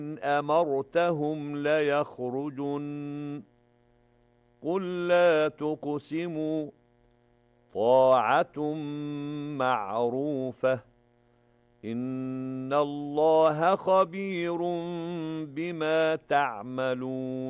أمرتهم ليخرجن قل لا تقسموا طاعة معروفة إن الله خبير بما تعملون